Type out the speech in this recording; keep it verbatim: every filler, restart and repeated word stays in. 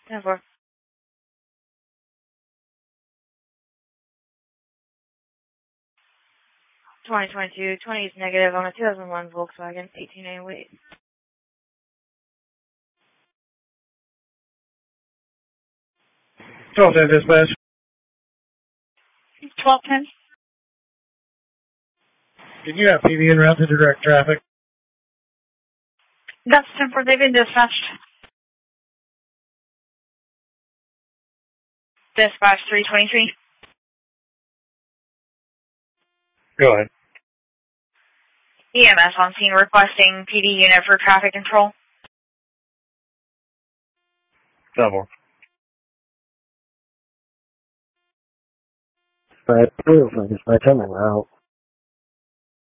ten four. twenty twenty-two, twenty is negative on a two thousand one Volkswagen, eighteen A weight. twelve ten dispatch. twelve ten. Can you have P B en route to direct traffic? That's ten four, they've been dispatched. Dispatch three twenty-three. Go ahead. E M S on scene requesting P D unit for traffic control. Double. Right, proof, I guess by coming out.